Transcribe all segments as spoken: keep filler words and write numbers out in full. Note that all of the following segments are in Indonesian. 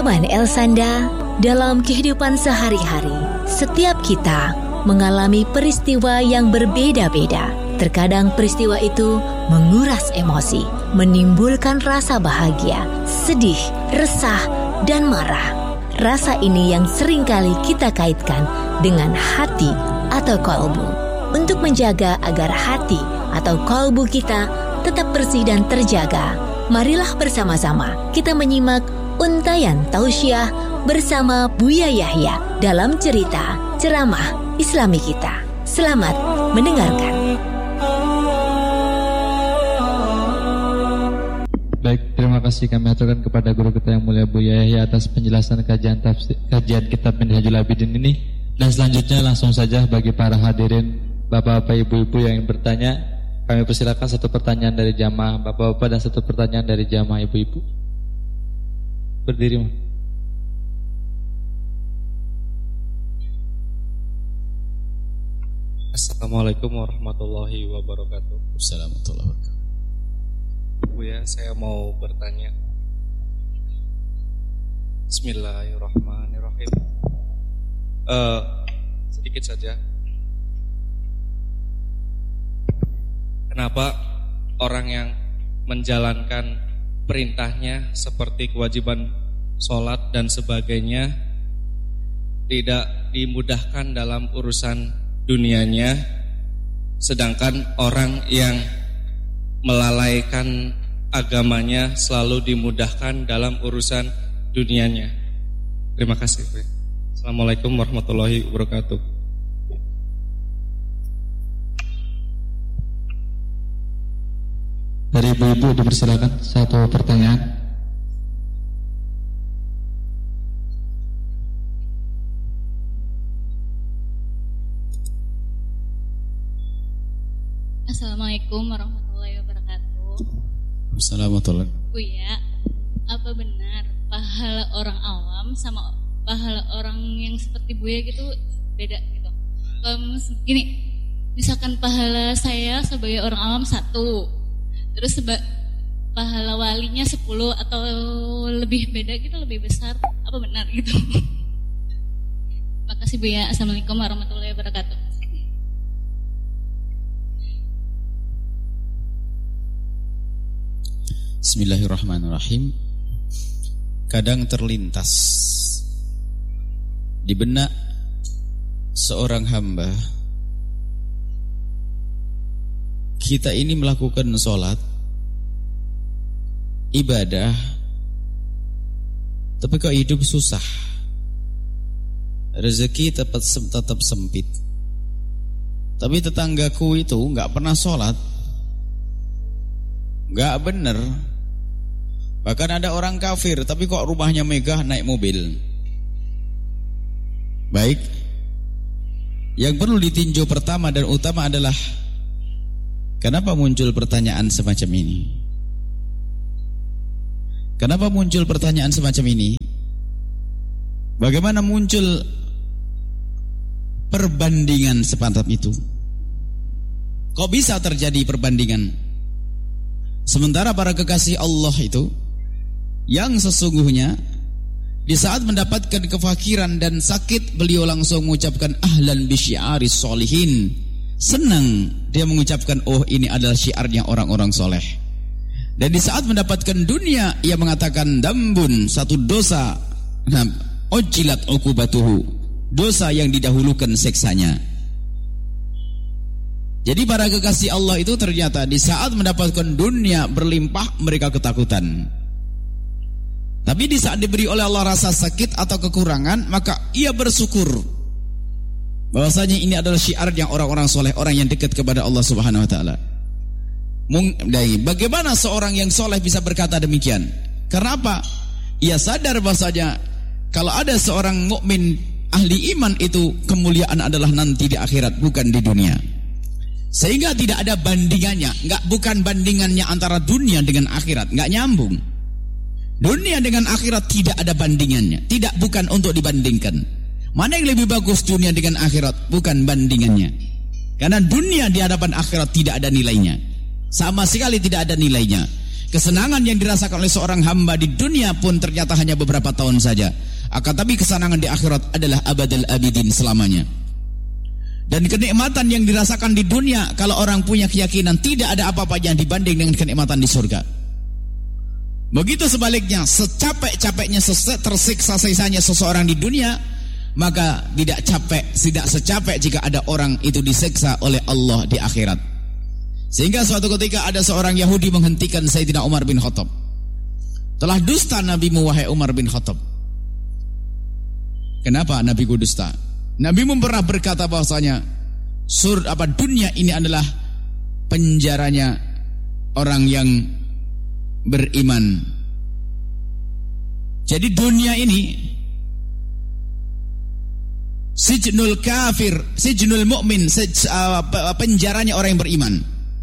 Teman Elsanda, dalam kehidupan sehari-hari, setiap kita mengalami peristiwa yang berbeda-beda. Terkadang peristiwa itu menguras emosi, menimbulkan rasa bahagia, sedih, resah, dan marah. Rasa ini yang seringkali kita kaitkan dengan hati atau kolbu. Untuk menjaga agar hati atau kolbu kita tetap bersih dan terjaga, marilah bersama-sama kita menyimak Untayan Tausiah bersama Buya Yahya dalam cerita ceramah Islami kita. Selamat mendengarkan. Baik, terima kasih kami aturkan kepada guru kita yang mulia Buya Yahya atas penjelasan kajian tafsir, kajian kitab Minhajul Abidin ini. Dan selanjutnya langsung saja bagi para hadirin, bapak-bapak, ibu-ibu yang ingin bertanya, kami persilakan satu pertanyaan dari jamaah bapak-bapak dan satu pertanyaan dari jamaah ibu-ibu. Berdiri. Assalamualaikum warahmatullahi wabarakatuh. Assalamualaikum warahmatullahi wabarakatuh. Bu ya, saya mau bertanya. Bismillahirrahmanirrahim. Uh, sedikit saja. Kenapa orang yang menjalankan perintahnya seperti kewajiban sholat dan sebagainya tidak dimudahkan dalam urusan dunianya, sedangkan orang yang melalaikan agamanya selalu dimudahkan dalam urusan dunianya? Terima kasih. Assalamualaikum warahmatullahi wabarakatuh. Dari ibu-ibu dipersilakan satu pertanyaan. Assalamualaikum warahmatullahi wabarakatuh. Assalamualaikum. Buya, apa benar pahala orang awam sama pahala orang yang seperti Buya gitu beda gitu? Kalau gini, misalkan pahala saya sebagai orang awam satu, terus seba, pahala walinya sepuluh atau lebih beda gitu, lebih besar, apa benar gitu? Makasih Buya. Assalamualaikum warahmatullahi wabarakatuh. Bismillahirrahmanirrahim. Kadang terlintas di benak seorang hamba, kita ini melakukan sholat, ibadah, tapi kok hidup susah, rezeki tetap, tetap sempit. Tapi tetanggaku itu gak pernah sholat, gak bener. Bahkan ada orang kafir, tapi kok rumahnya megah, naik mobil. Baik, yang perlu ditinjau pertama dan utama adalah kenapa muncul pertanyaan semacam ini? Kenapa muncul pertanyaan semacam ini? Bagaimana muncul perbandingan semacam itu? Kok bisa terjadi perbandingan? Sementara para kekasih Allah itu yang sesungguhnya di saat mendapatkan kefakiran dan sakit, beliau langsung mengucapkan ahlan bi syiaris sholihin. Senang dia mengucapkan, oh ini adalah syiarnya orang-orang soleh. Dan di saat mendapatkan dunia, ia mengatakan dambun, satu dosa, ojilat ukubatuhu, dosa yang didahulukan seksanya. Jadi para kekasih Allah itu ternyata di saat mendapatkan dunia berlimpah, mereka ketakutan. Tapi di saat diberi oleh Allah rasa sakit atau kekurangan, maka ia bersyukur bahwasanya ini adalah syiarnya orang-orang soleh, orang yang dekat kepada Allah Subhanahu Wa Taala. Bagaimana seorang yang soleh bisa berkata demikian? Karena apa? Ia sadar bahwasanya kalau ada seorang mukmin ahli iman itu, kemuliaan adalah nanti di akhirat, bukan di dunia. Sehingga tidak ada bandingannya, nggak bukan bandingannya antara dunia dengan akhirat, nggak nyambung. Dunia dengan akhirat tidak ada bandingannya, tidak, bukan untuk dibandingkan. Mana yang lebih bagus, dunia dengan akhirat? Bukan bandingannya. Karena dunia di hadapan akhirat tidak ada nilainya, sama sekali tidak ada nilainya. Kesenangan yang dirasakan oleh seorang hamba di dunia pun ternyata hanya beberapa tahun saja. Akan tapi kesenangan di akhirat adalah abadal abidin, selamanya. Dan kenikmatan yang dirasakan di dunia, kalau orang punya keyakinan, tidak ada apa-apanya dibanding dengan kenikmatan di surga. Begitu sebaliknya, secapek-capeknya, tersiksa-siksanya seseorang di dunia, maka tidak capek, tidak secapek jika ada orang itu disiksa oleh Allah di akhirat. Sehingga suatu ketika ada seorang Yahudi menghentikan Sayyidina Umar bin Khattab. Telah dusta Nabimu wahai Umar bin Khattab. Kenapa Nabiku dusta? Nabimu pernah berkata bahwasanya sur apa dunia ini adalah penjaranya orang yang beriman. Jadi dunia ini sijnul kafir, sijnul mu'min, sij, uh, penjaranya orang yang beriman.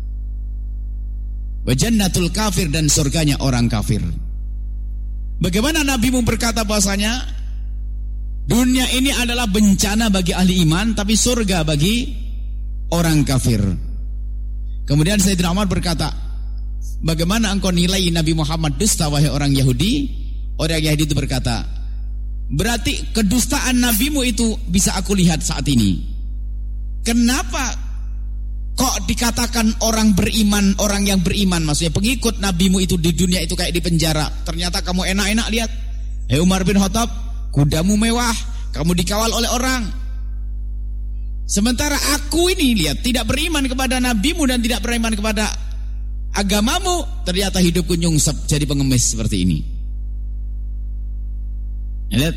Wa jannatul kafir, dan surganya orang kafir. Bagaimana Nabimu berkata bahwasanya dunia ini adalah bencana bagi ahli iman, tapi surga bagi orang kafir. Kemudian Sayyidina Umar berkata, bagaimana engkau nilai Nabi Muhammad dusta wahai orang Yahudi? Orang Yahudi itu berkata, berarti kedustaan Nabimu itu bisa aku lihat saat ini. Kenapa kok dikatakan orang beriman, orang yang beriman, maksudnya pengikut Nabimu itu di dunia itu kayak di penjara. Ternyata kamu enak-enak lihat. Hei Umar bin Khattab, kudamu mewah, kamu dikawal oleh orang. Sementara aku ini lihat tidak beriman kepada Nabimu dan tidak beriman kepada agamamu, ternyata hidupku nyungsep jadi pengemis seperti ini. Lihat,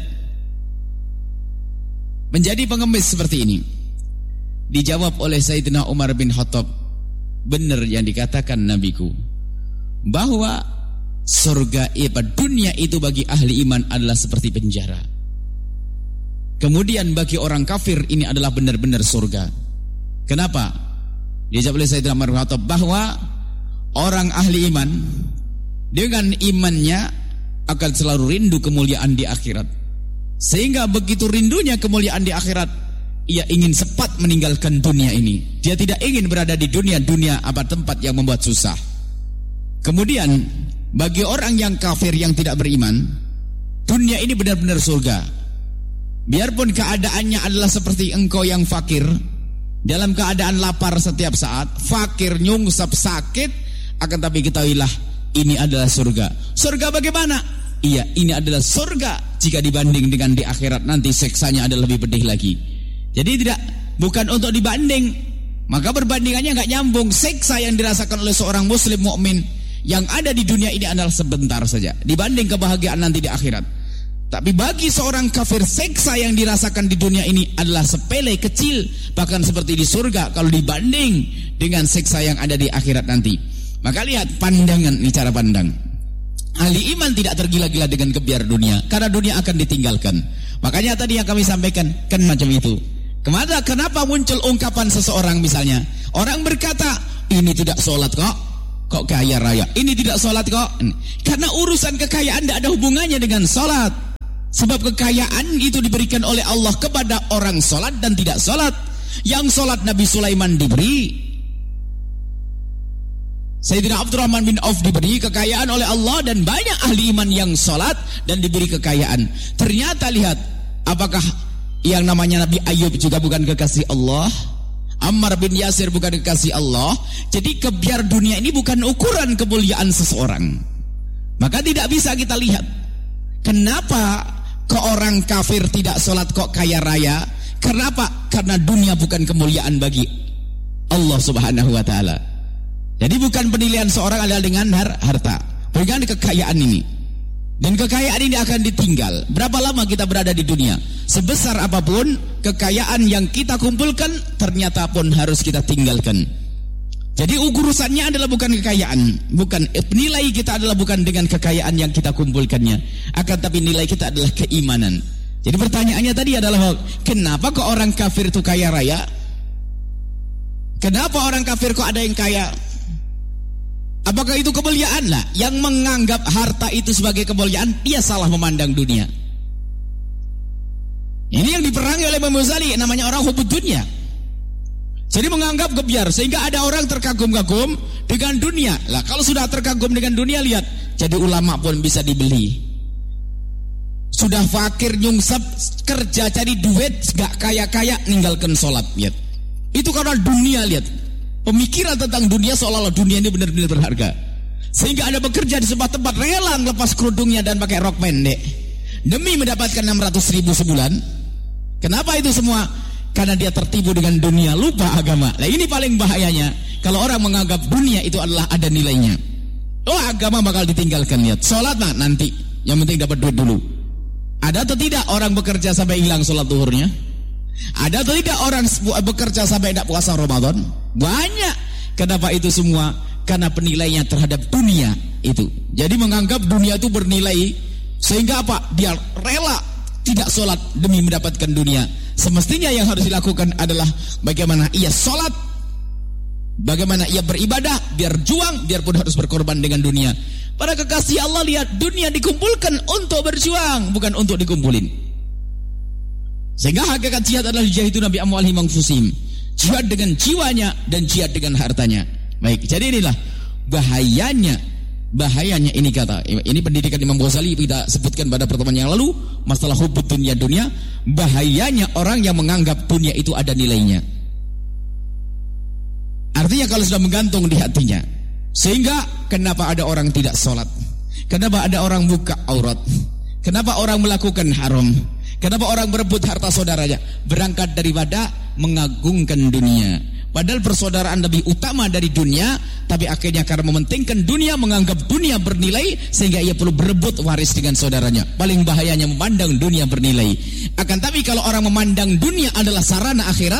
menjadi pengemis seperti ini. Dijawab oleh Sayyidina Umar bin Khattab, benar yang dikatakan Nabiku, bahwa surga itu, dunia itu bagi ahli iman adalah seperti penjara. Kemudian bagi orang kafir ini adalah benar-benar surga. Kenapa? Dijawab oleh Sayyidina Umar bin Khattab bahwa orang ahli iman dengan imannya akan selalu rindu kemuliaan di akhirat. Sehingga begitu rindunya kemuliaan di akhirat, ia ingin cepat meninggalkan dunia ini. Dia tidak ingin berada di dunia, dunia apa tempat yang membuat susah. Kemudian bagi orang yang kafir yang tidak beriman, dunia ini benar-benar surga. Biarpun keadaannya adalah seperti engkau yang fakir, dalam keadaan lapar setiap saat, fakir, nyungsep, sakit, akan tapi ketahuilah ini adalah surga. Surga bagaimana? Iya, ini adalah surga jika dibanding dengan di akhirat nanti siksanya adalah lebih pedih lagi. Jadi tidak, bukan untuk dibanding, maka perbandingannya nggak nyambung. Siksa yang dirasakan oleh seorang muslim mukmin yang ada di dunia ini adalah sebentar saja dibanding kebahagiaan nanti di akhirat. Tapi bagi seorang kafir, siksa yang dirasakan di dunia ini adalah sepele, kecil, bahkan seperti di surga kalau dibanding dengan siksa yang ada di akhirat nanti. Maka lihat pandangan, ini cara pandang. Ahli iman tidak tergila-gila dengan kebiar dunia, karena dunia akan ditinggalkan. Makanya tadi yang kami sampaikan kan macam itu. Kemana, kenapa muncul ungkapan seseorang misalnya, orang berkata, ini tidak sholat kok, kok kaya raya. Ini tidak sholat kok. Karena urusan kekayaan tidak ada hubungannya dengan sholat. Sebab kekayaan itu diberikan oleh Allah kepada orang sholat dan tidak sholat. Yang sholat Nabi Sulaiman diberi, Sayyidina Abdurrahman bin Auf diberi kekayaan oleh Allah, dan banyak ahli iman yang sholat dan diberi kekayaan. Ternyata lihat, apakah yang namanya Nabi Ayub juga bukan kekasih Allah? Ammar bin Yasir bukan kekasih Allah? Jadi kebiar dunia ini bukan ukuran kemuliaan seseorang. Maka tidak bisa kita lihat kenapa ke orang kafir tidak sholat kok kaya raya. Kenapa? Karena dunia bukan kemuliaan bagi Allah subhanahu wa ta'ala. Jadi bukan penilaian seorang adalah dengan harta, bukan kekayaan ini. Dan kekayaan ini akan ditinggal. Berapa lama kita berada di dunia? Sebesar apapun kekayaan yang kita kumpulkan, ternyata pun harus kita tinggalkan. Jadi urusannya adalah bukan kekayaan, bukan nilai kita adalah bukan dengan kekayaan yang kita kumpulkannya, akan tapi nilai kita adalah keimanan. Jadi pertanyaannya tadi adalah, kenapa kok orang kafir itu kaya raya? Kenapa orang kafir kok ada yang kaya? Apakah itu kemuliaan? Lah, yang menganggap harta itu sebagai kemuliaan, dia salah memandang dunia. Ini yang diperangi oleh Imam Ghazali, namanya orang hubud dunia. Jadi menganggap gebyar, sehingga ada orang terkagum-kagum dengan dunia. Lah kalau sudah terkagum dengan dunia, lihat, jadi ulama pun bisa dibeli. Sudah fakir nyungsep, kerja cari duit, gak kaya-kaya, ninggalkan sholat. Lihat, itu karena dunia. Lihat, pemikiran tentang dunia seolah-olah dunia ini benar-benar berharga. Sehingga ada bekerja di sebuah tempat, rela lepas kerudungnya dan pakai rok pendek demi mendapatkan enam ratus ribu sebulan. Kenapa itu semua? Karena dia tertipu dengan dunia, lupa agama. Nah ini paling bahayanya, kalau orang menganggap dunia itu adalah ada nilainya. Oh, agama bakal ditinggalkan. Lihat, sholat mah nanti, yang penting dapat duit dulu. Ada atau tidak orang bekerja sampai hilang sholat zuhurnya? Ada atau tidak orang bekerja sampai tidak puasa Ramadan? Banyak. Kenapa itu semua? Karena penilaiannya terhadap dunia itu. Jadi menganggap dunia itu bernilai, sehingga apa? Dia rela tidak sholat demi mendapatkan dunia. Semestinya yang harus dilakukan adalah bagaimana ia sholat, bagaimana ia beribadah, biar juang, biarpun harus berkorban dengan dunia. Para kekasih Allah, lihat, dunia dikumpulkan untuk berjuang, bukan untuk dikumpulin. Sehingga hakikat jihad adalah jahidu Nabi amwalihim anfusihim, jihad dengan jiwanya dan jihad dengan hartanya. Baik, jadi inilah bahayanya, bahayanya ini kata, ini pendidikan Imam Ghazali kita sebutkan pada pertemuan yang lalu, masalah hubud dunia dunia. Bahayanya orang yang menganggap dunia itu ada nilainya. Artinya kalau sudah menggantung di hatinya, sehingga kenapa ada orang tidak sholat, kenapa ada orang buka aurat, kenapa orang melakukan haram, kenapa orang berebut harta saudaranya, berangkat daripada mengagungkan dunia. Padahal persaudaraan lebih utama dari dunia, tapi akhirnya karena mementingkan dunia, menganggap dunia bernilai, sehingga ia perlu berebut waris dengan saudaranya. Paling bahayanya memandang dunia bernilai. Akan tapi kalau orang memandang dunia adalah sarana akhirat,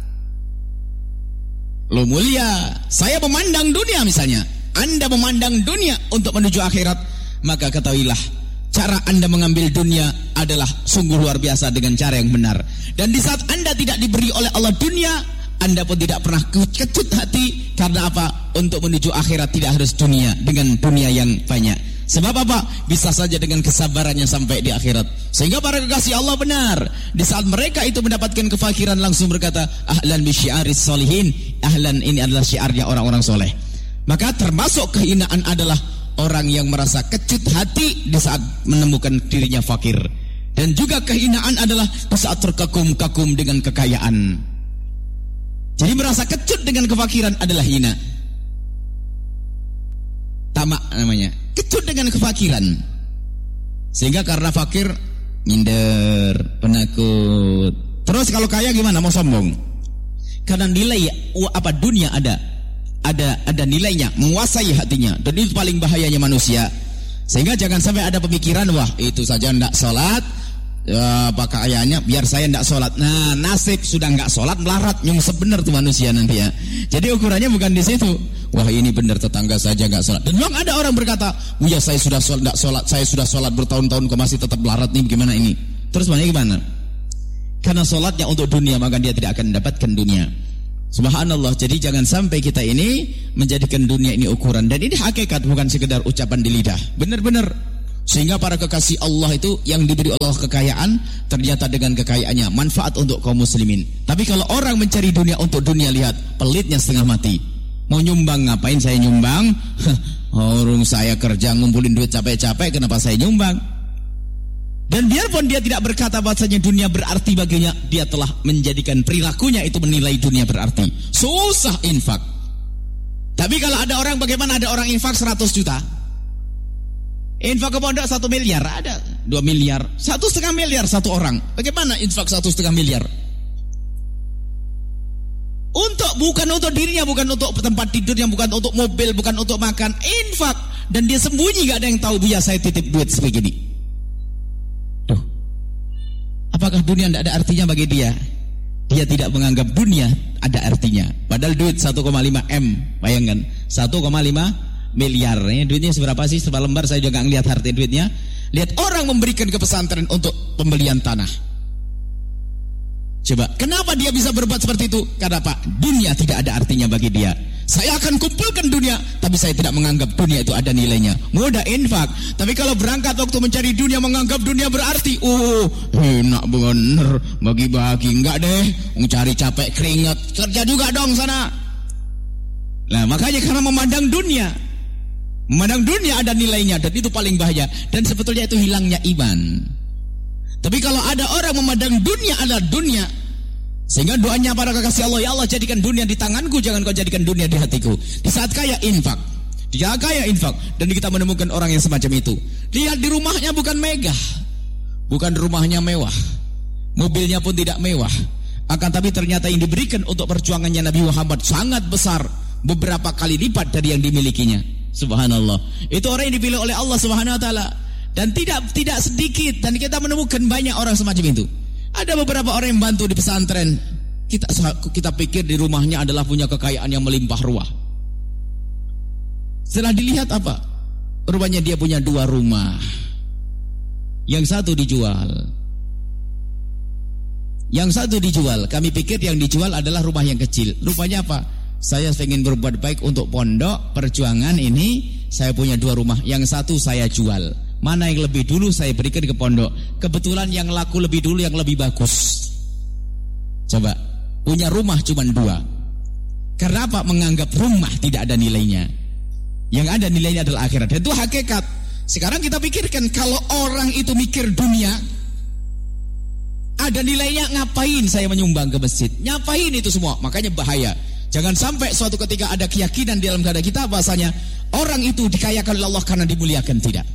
lo mulia, saya memandang dunia misalnya, Anda memandang dunia untuk menuju akhirat, maka ketahuilah, cara Anda mengambil dunia adalah sungguh luar biasa dengan cara yang benar. Dan di saat Anda tidak diberi oleh Allah dunia, Anda pun tidak pernah kecut hati. Karena apa? Untuk menuju akhirat tidak harus dunia dengan dunia yang banyak. Sebab apa? Bisa saja dengan kesabarannya sampai di akhirat. Sehingga para kekasih Allah benar, di saat mereka itu mendapatkan kefakiran langsung berkata, ahlan bi syiaris solihin. Ahlan ini adalah syiarnya orang-orang soleh. Maka termasuk kehinaan adalah orang yang merasa kecut hati di saat menemukan dirinya fakir. Dan juga kehinaan adalah di saat terkagum-kagum dengan kekayaan. Jadi merasa kecut dengan kefakiran adalah hina. Tamak namanya, kecut dengan kefakiran. Sehingga karena fakir, minder, penakut. Terus kalau kaya gimana? Mau sombong. Karena nilai apa dunia ada, ada ada nilainya, menguasai hatinya. Dan itu paling bahayanya manusia. Sehingga jangan sampai ada pemikiran, wah itu saja ndak sholat, ya, apa kayaknya biar saya ndak sholat. Nah, nasib sudah nggak sholat melarat, nyungsep bener tuh manusia nanti ya. Jadi ukurannya bukan di situ. Wah ini bener tetangga saja nggak sholat. Dan memang ada orang berkata, oh ya saya sudah sholat, nggak sholat, saya sudah sholat bertahun-tahun kok masih tetap melarat nih, gimana ini? Terus mana gimana? Karena sholatnya untuk dunia, maka dia tidak akan mendapatkan dunia. Subhanallah. Jadi jangan sampai kita ini menjadikan dunia ini ukuran. Dan ini hakikat, bukan sekedar ucapan di lidah. Benar-benar. Sehingga para kekasih Allah itu yang diberi Allah kekayaan, ternyata dengan kekayaannya manfaat untuk kaum muslimin. Tapi kalau orang mencari dunia untuk dunia, lihat, pelitnya setengah mati. Mau nyumbang, ngapain saya nyumbang? Orang saya kerja ngumpulin duit capek-capek, kenapa saya nyumbang? Dan biarpun dia tidak berkata bahasanya dunia berarti baginya, dia telah menjadikan perilakunya itu menilai dunia berarti. Susah infak. Tapi kalau ada orang, bagaimana ada orang infak seratus juta? Infak ke pondok satu miliar, ada dua miliar, satu setengah miliar satu orang. Bagaimana infak satu setengah miliar? Untuk bukan untuk dirinya, bukan untuk tempat tidurnya, bukan untuk mobil, bukan untuk makan. Infak. Dan dia sembunyi, gak ada yang tahu. Buya saya titip duit sebegini. Tuh, apakah dunia tidak ada artinya bagi dia? Dia tidak menganggap dunia ada artinya. Padahal duit satu koma lima M, bayangkan satu koma lima miliar. Ini duitnya seberapa sih? Seberapa lembar? Saya juga nggak lihat harta duitnya. Lihat orang memberikan ke pesantren untuk pembelian tanah. Coba, kenapa dia bisa berbuat seperti itu? Karena apa? Dunia tidak ada artinya bagi dia. Saya akan kumpulkan dunia, tapi saya tidak menganggap dunia itu ada nilainya. Mudah infak. Tapi kalau berangkat waktu mencari dunia menganggap dunia berarti, oh enak bener bagi-bagi. Enggak deh, mencari capek keringat, kerja juga dong sana. Nah makanya karena memandang dunia, memandang dunia ada nilainya, dan itu paling bahaya. Dan sebetulnya itu hilangnya iman. Tapi kalau ada orang memandang dunia adalah dunia, sehingga doanya para kekasih Allah, ya Allah jadikan dunia di tanganku, jangan kau jadikan dunia di hatiku. Di saat kaya infak, dia kaya infak. Dan kita menemukan orang yang semacam itu. Lihat di rumahnya bukan megah, bukan rumahnya mewah, mobilnya pun tidak mewah, akan tapi ternyata yang diberikan untuk perjuangannya Nabi Muhammad sangat besar, beberapa kali lipat dari yang dimilikinya. Subhanallah. Itu orang yang dipilih oleh Allah Subhanahu Wa Taala. Dan tidak tidak sedikit, dan kita menemukan banyak orang semacam itu. Ada beberapa orang yang bantu di pesantren. Kita kita pikir di rumahnya adalah punya kekayaan yang melimpah ruah. Setelah dilihat apa? Rupanya dia punya dua rumah. Yang satu dijual. Yang satu dijual. Kami pikir yang dijual adalah rumah yang kecil. Rupanya apa? Saya ingin berbuat baik untuk pondok perjuangan ini. Saya punya dua rumah. Yang satu saya jual. Mana yang lebih dulu saya berikan ke pondok. Kebetulan yang laku lebih dulu, yang lebih bagus. Coba, punya rumah cuma dua. Karena apa? Menganggap rumah tidak ada nilainya. Yang ada nilainya adalah akhirat. Dan itu hakikat. Sekarang kita pikirkan, kalau orang itu mikir dunia ada nilainya, ngapain saya menyumbang ke masjid? Ngapain itu semua? Makanya bahaya. Jangan sampai suatu ketika ada keyakinan di dalam dada kita bahasanya orang itu dikayakan oleh Allah karena dimuliakan. Tidak.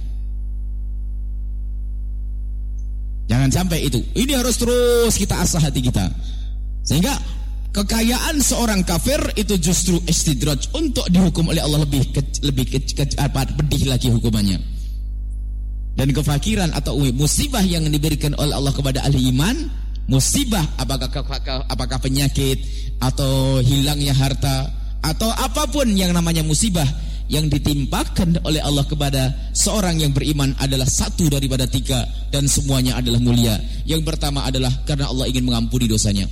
Jangan sampai itu. Ini harus terus kita asah hati kita. Sehingga kekayaan seorang kafir itu justru istidraj untuk dihukum oleh Allah lebih ke, lebih ke, ke, apa, pedih lagi hukumannya. Dan kefakiran atau musibah yang diberikan oleh Allah kepada ahli iman, musibah apakah apakah penyakit atau hilangnya harta atau apapun yang namanya musibah yang ditimpakan oleh Allah kepada seorang yang beriman adalah satu daripada tiga, dan semuanya adalah mulia. Yang pertama adalah karena Allah ingin mengampuni dosanya.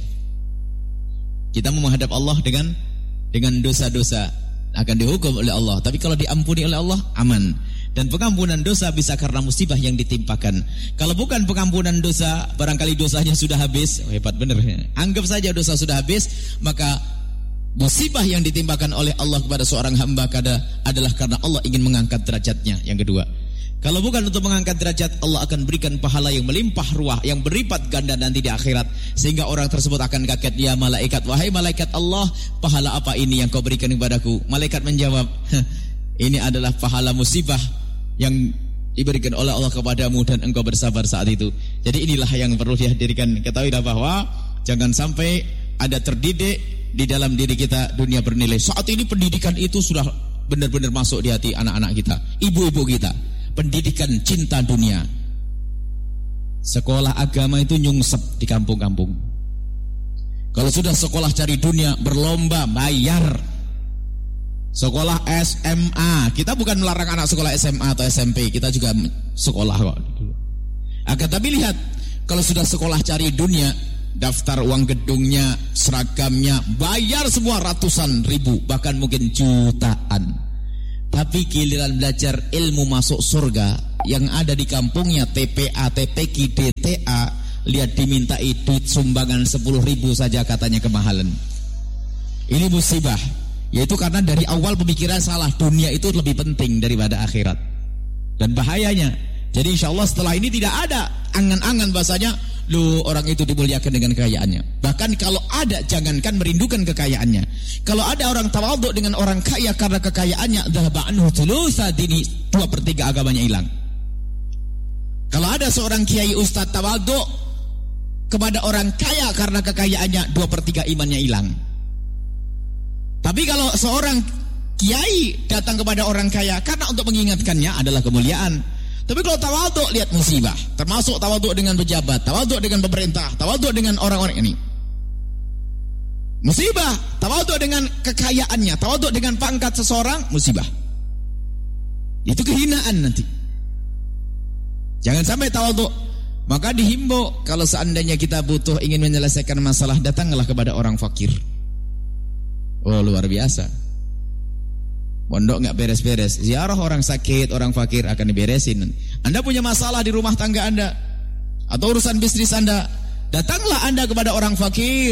Kita mau menghadap Allah dengan dengan dosa-dosa akan dihukum oleh Allah. Tapi kalau diampuni oleh Allah, aman. Dan pengampunan dosa bisa karena musibah yang ditimpakan. Kalau bukan pengampunan dosa, barangkali dosanya sudah habis. Oh, hebat benar. Anggap saja dosa sudah habis, maka musibah yang ditimpakan oleh Allah kepada seorang hamba kada adalah karena Allah ingin mengangkat derajatnya. Yang kedua, kalau bukan untuk mengangkat derajat, Allah akan berikan pahala yang melimpah ruah, yang berlipat ganda nanti di akhirat, sehingga orang tersebut akan kaget. Ya malaikat, wahai malaikat Allah, pahala apa ini yang kau berikan kepadaku? Malaikat menjawab, ini adalah pahala musibah yang diberikan oleh Allah kepadamu dan engkau bersabar saat itu. Jadi inilah yang perlu dihadirkan. Ketahuilah bahwa jangan sampai ada terdidik di dalam diri kita dunia bernilai. Saat ini pendidikan itu sudah benar-benar masuk di hati anak-anak kita, ibu-ibu kita. Pendidikan cinta dunia. Sekolah agama itu nyungsep di kampung-kampung. Kalau sudah sekolah cari dunia, berlomba bayar. Sekolah S M A, kita bukan melarang anak sekolah S M A atau S M P, kita juga sekolah kok. Akan tapi lihat, kalau sudah sekolah cari dunia, daftar uang gedungnya, seragamnya, bayar semua ratusan ribu, bahkan mungkin jutaan. Tapi giliran belajar ilmu masuk surga, yang ada di kampungnya T P A, T P Q, D T A, lihat dimintai duit sumbangan sepuluh ribu saja katanya kemahalan. Ini musibah. Yaitu karena dari awal pemikiran salah, dunia itu lebih penting daripada akhirat. Dan bahayanya, jadi insya Allah setelah ini tidak ada angan-angan bahasanya lu orang itu dimuliakan dengan kekayaannya. Bahkan kalau ada, jangankan merindukan kekayaannya. Kalau ada orang tawadhu dengan orang kaya karena kekayaannya, dhahaba anhu thulutsa dini, dua per tiga agamanya hilang. Kalau ada seorang kiai ustadz tawadhu kepada orang kaya karena kekayaannya, dua per tiga imannya hilang. Tapi kalau seorang kiai datang kepada orang kaya karena untuk mengingatkannya adalah kemuliaan. Tapi kalau tawadhu, lihat musibah. Termasuk tawadhu dengan pejabat, tawadhu dengan pemerintah, tawadhu dengan orang-orang ini. Musibah. Tawadhu dengan kekayaannya, tawadhu dengan pangkat seseorang, musibah. Itu kehinaan nanti. Jangan sampai tawadhu. Maka dihimbau, kalau seandainya kita butuh ingin menyelesaikan masalah, datanglah kepada orang fakir. Oh luar biasa. Pondok nggak beres-beres. Ziarah orang sakit, orang fakir akan diberesin. Anda punya masalah di rumah tangga Anda atau urusan bisnis Anda, datanglah Anda kepada orang fakir.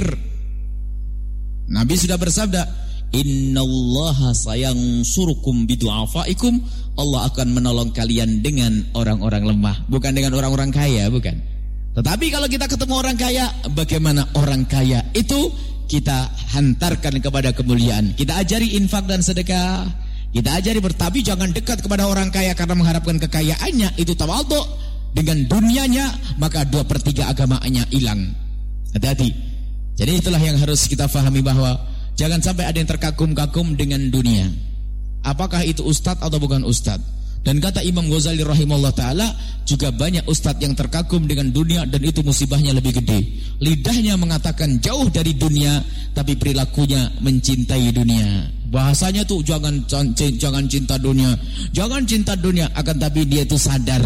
Nabi sudah bersabda, innallaha sayansurukum bidu'afaikum. Allah akan menolong kalian dengan orang-orang lemah, bukan dengan orang-orang kaya, bukan. Tetapi kalau kita ketemu orang kaya, bagaimana orang kaya itu kita hantarkan kepada kemuliaan. Kita ajari infak dan sedekah. Kita ajari bertabi, jangan dekat kepada orang kaya karena mengharapkan kekayaannya. Itu tawadhu dengan dunianya, maka dua per tiga agamanya hilang. Hati-hati. Jadi itulah yang harus kita fahami, bahwa jangan sampai ada yang terkagum-kagum dengan dunia. Apakah itu ustadz atau bukan ustadz? Dan kata Imam Ghazali rahimahullah ta'ala, juga banyak ustadz yang terkagum dengan dunia, dan itu musibahnya lebih gede. Lidahnya mengatakan jauh dari dunia, tapi perilakunya mencintai dunia. Bahasanya tuh jangan jangan cinta dunia, jangan cinta dunia, akan tapi dia itu sadar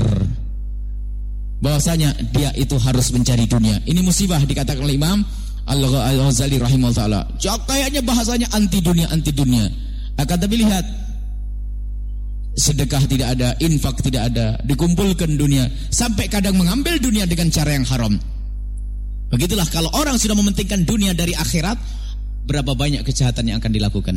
bahwasanya dia itu harus mencari dunia. Ini musibah dikatakan oleh Imam Al-Ghazali rahimahullah ta'ala. Kayaknya bahasanya anti dunia, anti dunia. Akan tapi lihat, sedekah tidak ada, infak tidak ada, dikumpulkan dunia, sampai kadang mengambil dunia dengan cara yang haram. Begitulah kalau orang sudah mementingkan dunia dari akhirat, berapa banyak kejahatan yang akan dilakukan.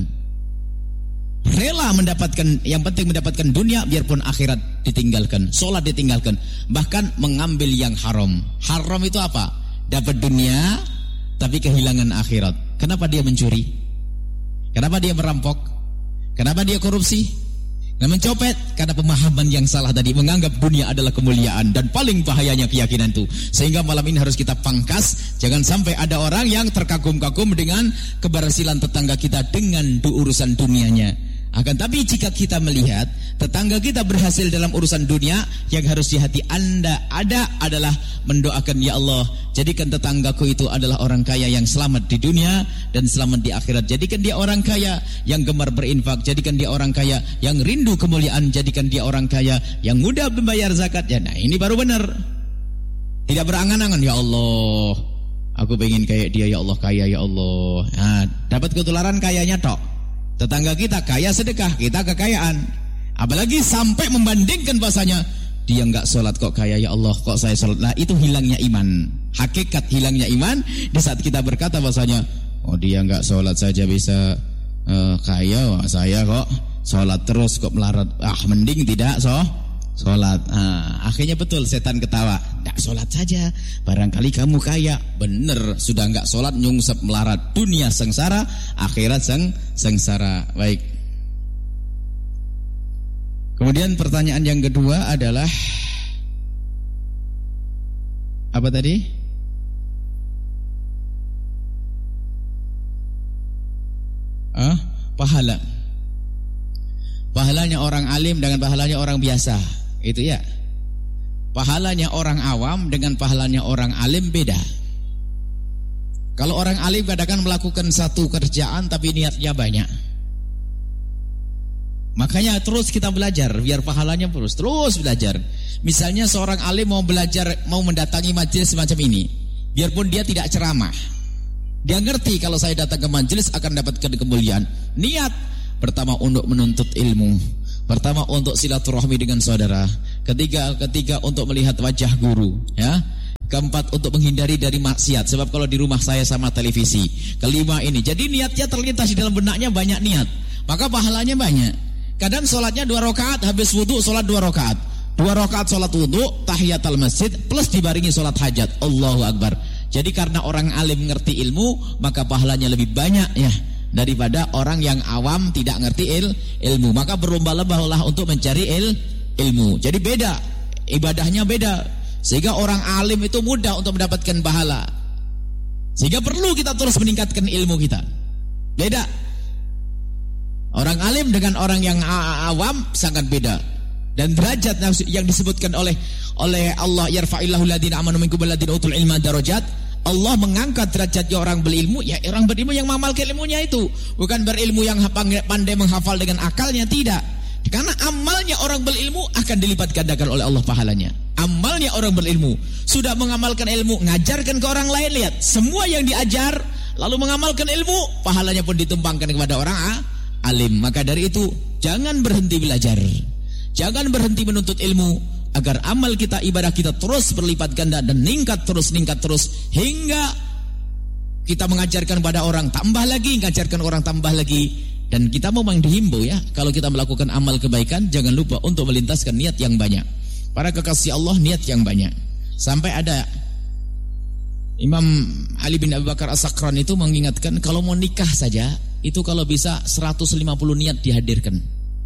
Rela mendapatkan, yang penting mendapatkan dunia, biarpun akhirat ditinggalkan, sholat ditinggalkan, bahkan mengambil yang haram. Haram itu apa? Dapat dunia tapi kehilangan akhirat. Kenapa dia mencuri? Kenapa dia merampok? Kenapa dia korupsi? Nah, mencopet karena pemahaman yang salah tadi, menganggap dunia adalah kemuliaan, dan paling bahayanya keyakinan itu. Sehingga malam ini harus kita pangkas, jangan sampai ada orang yang terkagum-kagum dengan keberhasilan tetangga kita dengan urusan dunianya. Akan tapi jika kita melihat tetangga kita berhasil dalam urusan dunia, yang harus di hati Anda ada adalah mendoakan, ya Allah, jadikan tetanggaku itu adalah orang kaya yang selamat di dunia dan selamat di akhirat. Jadikan dia orang kaya yang gemar berinfak, jadikan dia orang kaya yang rindu kemuliaan, jadikan dia orang kaya yang mudah membayar zakat. Ya, nah ini baru benar. Tidak berangan-angan, ya Allah, aku pengen kayak dia, ya Allah, kaya, ya Allah. Nah, dapat ketularan kayanya tok. Tetangga kita kaya sedekah, kita kekayaan. Apalagi sampai membandingkan bahasanya, dia enggak sholat kok kaya, ya Allah, kok saya sholat. Nah itu hilangnya iman. Hakikat hilangnya iman di saat kita berkata bahasanya, oh dia enggak sholat saja bisa uh, kaya, wah, saya kok sholat terus kok melarat. Ah mending tidak so sholat. Nah, akhirnya betul setan ketawa. Enggak sholat saja, barangkali kamu kaya. Bener, sudah enggak sholat nyungsep melarat. Dunia sengsara, akhirat seng sengsara. Baik. Kemudian pertanyaan yang kedua adalah apa tadi? Ah, pahala. Pahalanya orang alim dengan pahalanya orang biasa. Itu ya. Pahalanya orang awam dengan pahalanya orang alim beda. Kalau orang alim kadang-kadang melakukan satu kerjaan tapi niatnya banyak. Makanya terus kita belajar biar pahalanya terus terus belajar. Misalnya seorang alim mau belajar, mau mendatangi majelis semacam ini, biarpun dia tidak ceramah, dia ngerti kalau saya datang ke majelis akan dapatkan kemuliaan. Niat pertama untuk menuntut ilmu, pertama untuk silaturahmi dengan saudara, ketiga ketiga untuk melihat wajah guru, ya. Keempat untuk menghindari dari maksiat, sebab kalau di rumah saya sama televisi. Kelima ini, jadi niatnya terlintas di dalam benaknya banyak niat, maka pahalanya banyak. Kadang sholatnya dua rakaat, habis wudhu sholat dua rakaat, dua rakaat sholat wudhu, tahiyatul masjid plus dibaringi sholat hajat. Allahu Akbar. Jadi karena orang alim ngerti ilmu, maka pahalanya lebih banyak ya daripada orang yang awam tidak ngerti il, ilmu. Maka berlomba-lombalah untuk mencari il, ilmu. Jadi beda, ibadahnya beda. Sehingga orang alim itu mudah untuk mendapatkan pahala. Sehingga perlu kita terus meningkatkan ilmu kita. Beda. Orang alim dengan orang yang awam sangat beda. Dan derajat yang disebutkan oleh oleh Allah, yarfa'illahu alladziina aamanu minkum walladziina utul ilma darajat. Allah mengangkat derajatnya orang berilmu, ya orang berilmu yang mengamalkan ilmunya itu, bukan berilmu yang pandai menghafal dengan akalnya, tidak. Karena amalnya orang berilmu akan dilipat gandakan oleh Allah pahalanya. Amalnya orang berilmu sudah mengamalkan ilmu, ngajarkan ke orang lain, lihat semua yang diajar lalu mengamalkan ilmu, pahalanya pun ditumpangkan kepada orang ah, alim. Maka dari itu Jangan berhenti belajar. Jangan berhenti menuntut ilmu agar amal kita, ibadah kita terus berlipat ganda dan meningkat terus, meningkat terus hingga kita mengajarkan pada orang tambah lagi, mengajarkan orang tambah lagi. Dan kita memang dihimbau ya, kalau kita melakukan amal kebaikan jangan lupa untuk melintaskan niat yang banyak. Para kekasih Allah, niat yang banyak. Sampai ada Imam Ali bin Abi Bakar As-Sakran itu mengingatkan kalau mau nikah saja itu kalau bisa seratus lima puluh niat dihadirkan.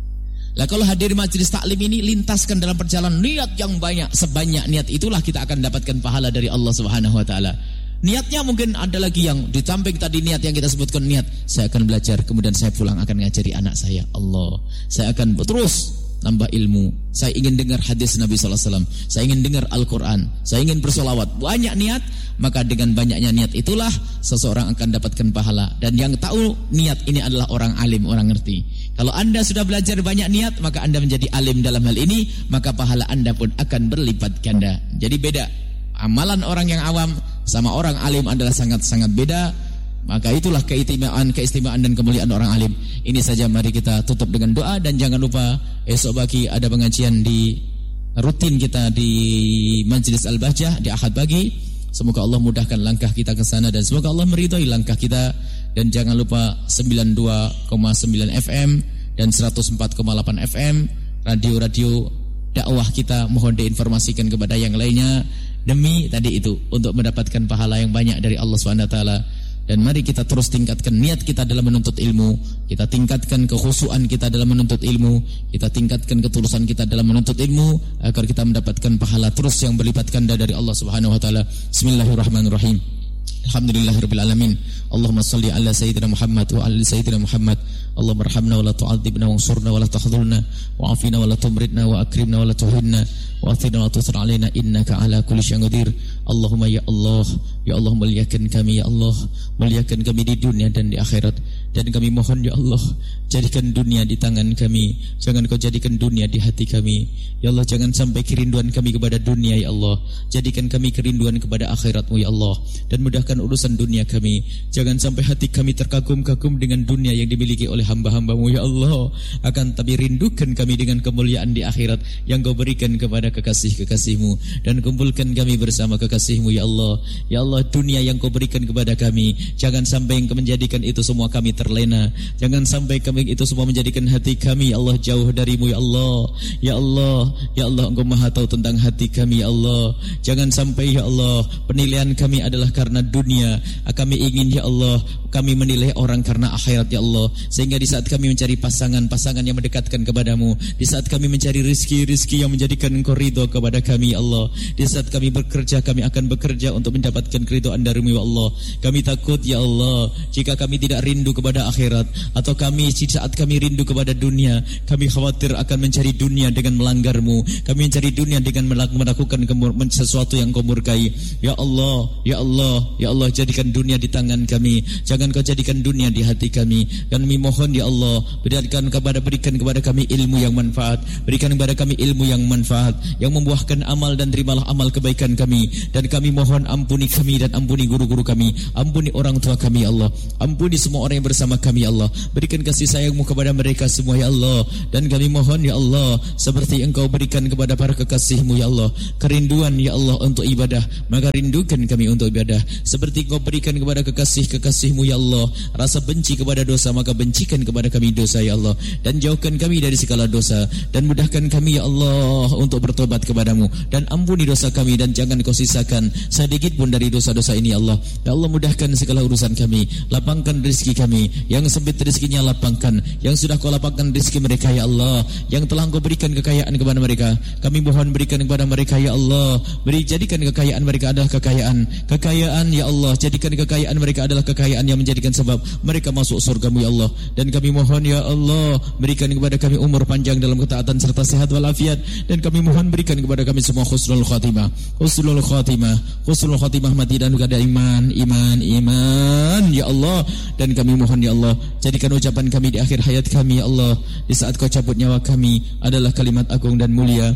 Lah kalau hadir majelis taklim ini lintaskan dalam perjalanan niat yang banyak, sebanyak niat itulah kita akan dapatkan pahala dari Allah Subhanahu wa taala. Niatnya mungkin ada lagi yang di samping tadi niat yang kita sebutkan, niat saya akan belajar kemudian saya pulang akan ngajari anak saya. Allah, saya akan terus nambah ilmu. Saya ingin dengar hadis Nabi sallallahu alaihi wasallam. Saya ingin dengar Al-Quran. Saya ingin bersolawat. Banyak niat, maka dengan banyaknya niat itulah seseorang akan dapatkan pahala. Dan yang tahu niat ini adalah orang alim, orang ngerti. Kalau anda sudah belajar banyak niat, maka anda menjadi alim dalam hal ini, maka pahala anda pun akan berlipat ganda. Jadi beda. Amalan orang yang awam sama orang alim adalah sangat-sangat beda. Maka itulah keistimewaan, keistimewaan dan kemuliaan orang alim. Ini saja, mari kita tutup dengan doa. Dan jangan lupa esok pagi ada pengajian di rutin kita di Majelis Al-Bahjah di Ahad pagi. Semoga Allah mudahkan langkah kita ke sana dan semoga Allah meridhai langkah kita. Dan jangan lupa sembilan puluh dua koma sembilan F M dan seratus empat koma delapan F M radio-radio dakwah kita mohon diinformasikan kepada yang lainnya demi tadi itu untuk mendapatkan pahala yang banyak dari Allah Subhanahu wa taala. Dan mari kita terus tingkatkan niat kita dalam menuntut ilmu. Kita tingkatkan kekhusyuan kita dalam menuntut ilmu. Kita tingkatkan ketulusan kita dalam menuntut ilmu agar kita mendapatkan pahala terus yang berlipat ganda dari Allah Subhanahu wa taala. Bismillahirrahmanirrahim. Alhamdulillahirabbil alamin. Allahumma shalli ala sayyidina Muhammad wa ala sayyidina Muhammad. Allahumma arhamna wa la tu'adzibna wansurna wa la tahdhurna wa afina wa la tumridna wa akrimna wa la tuhinna wa athina wa tusir alaina innaka ala kulli syai'in qadir. Allahumma ya Allah, ya Allah muliakan kami ya Allah, muliakan kami di dunia dan di akhirat. Dan kami mohon ya Allah, jadikan dunia di tangan kami, jangan kau jadikan dunia di hati kami. Ya Allah, jangan sampai kerinduan kami kepada dunia ya Allah, jadikan kami kerinduan kepada akhirat-Mu ya Allah. Dan mudahkan urusan dunia kami, jangan sampai hati kami terkagum-kagum dengan dunia yang dimiliki oleh hamba-hamba-Mu ya Allah. Akan tapi rindukan kami dengan kemuliaan di akhirat yang kau berikan kepada kekasih-kekasih-Mu. Dan kumpulkan kami bersama kekasih-Mu ya Allah. Ya Allah, dunia yang kau berikan kepada kami, jangan sampai engkau menjadikan itu semua kami terlena. Jangan sampai kami itu semua menjadikan hati kami ya Allah jauh dari-Mu ya Allah. Ya Allah, ya Allah, engkau maha tahu tentang hati kami ya Allah. Jangan sampai ya Allah penilaian kami adalah karena dunia. Kami ingin ya Allah kami menilai orang karena akhirat ya Allah. Sehingga di saat kami mencari pasangan-pasangan yang mendekatkan kepadamu, di saat kami mencari rizki-rizki yang menjadikan engkau ridho kepada kami ya Allah, di saat kami bekerja, kami akan bekerja untuk mendapatkan keridhaan dari-Mu ya Allah. Kami takut ya Allah jika kami tidak rindu kepada akhirat, atau kami di saat kami rindu kepada dunia, kami khawatir akan mencari dunia dengan melanggar-Mu, kami mencari dunia dengan melakukan sesuatu yang Kau murkai. Ya Allah, ya Allah, ya Allah, jadikan dunia di tangan kami, jangan Kau jadikan dunia di hati kami. Dan kami mohon ya Allah, berikan kepada berikan kepada kami ilmu yang manfaat, berikan kepada kami ilmu yang manfaat, yang membuahkan amal, dan terimalah amal kebaikan kami. Dan kami mohon ampuni kami dan ampuni guru-guru kami, ampuni orang tua kami ya Allah, ampuni semua orang yang bersama kami ya Allah, berikan kasih sayang-Mu kepada mereka semua ya Allah. Dan kami mohon ya Allah, seperti Engkau berikan kepada para kekasih-Mu ya Allah kerinduan ya Allah untuk ibadah, maka rindukan kami untuk ibadah. Seperti Engkau berikan kepada kekasih-kekasih-Mu ya Allah rasa benci kepada dosa, maka bencikan kepada kami dosa ya Allah. Dan jauhkan kami dari segala dosa, dan mudahkan kami ya Allah untuk bertobat kepadamu. Dan ampuni dosa kami, dan jangan Kau sisakan sedikit pun dari dosa-dosa ini ya Allah. Ya Allah, mudahkan segala urusan kami, lapangkan rezeki kami, yang sempit rezekinya lapangkan, yang sudah Kau lapangkan rezeki mereka ya Allah, yang telah Kau berikan kekayaan kepada mereka, kami mohon berikan kepada mereka ya Allah. Beri jadikan kekayaan mereka adalah kekayaan, kekayaan ya Allah, jadikan kekayaan mereka adalah kekayaan yang menjadikan sebab mereka masuk surga-Mu ya Allah. Dan kami mohon ya Allah, berikan kepada kami umur panjang dalam ketaatan serta sehat walafiat. Dan kami mohon berikan kepada kami semua husnul khatimah, husnul khatimah, husnul khatimah mati dan juga ada iman, iman, iman ya Allah. Dan kami mohon ya Allah, jadikan ucapan kami di akhir hayat kami ya Allah, di saat Kau cabut nyawa kami, adalah kalimat agung dan mulia,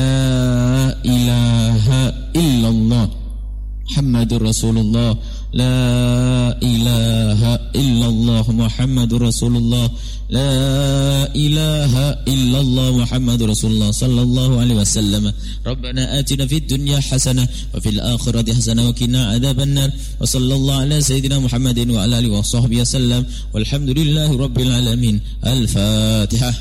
la ilaha illallah Muhammadur Rasulullah, la ilaha illallah Muhammadur Rasulullah, la ilaha illallah Muhammadur Rasulullah sallallahu alaihi wasallam. Rabbana atina fid dunya hasanah wa fil akhirati hasanah wa qina adzabannar. Wa sallallahu ala sayyidina Muhammadin wa ala alihi wa sahbihi wasallam. Walhamdulillahi rabbil alamin. Al-Fatihah.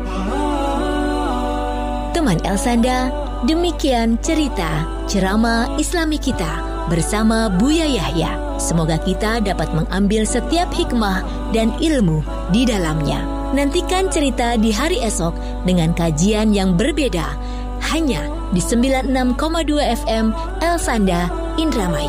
Teman Elsanda, demikian cerita ceramah Islami kita bersama Buya Yahya. Semoga kita dapat mengambil setiap hikmah dan ilmu di dalamnya. Nantikan cerita di hari esok dengan kajian yang berbeda hanya di sembilan puluh enam koma dua F M Elsanda Indramayu.